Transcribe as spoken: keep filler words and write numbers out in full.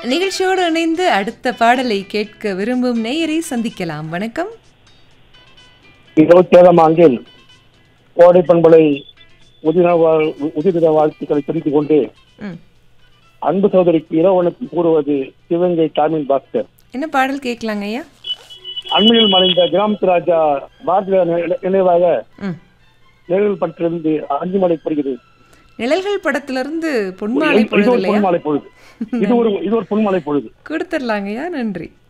நிகழ்ச்சியோடு இணைந்து அடுத்த பாடலை கேட்க விரும்பும் நேயரை சந்திக்கலாம். வணக்கம். இருபத்தி ஏழாம் ஆண்டில் கோடை பண்பலை உதிர வாழ்த்துக்களை தெரிவித்துக் கொண்டு அன்பு சகோதரிக்கு இரவனுக்கு கூறுவது சிவகங்கை டாமின் பாஸ்கர். என்ன பாடல் கேட்கலாங்க ஐயா? அண்மையில் மறைந்த கிராமத்து ராஜா பாரதிய நினைவாக நிழல் பற்றிலிருந்து அஞ்சு மலை படுகிறது. நிழல்கள் படத்திலிருந்து பொன்மாலை பொழுது பொன்மாலை பொழுது இது ஒரு இது ஒரு பொன்மாலை பொழுது கொடுத்துடலாங்கய்யா. நன்றி.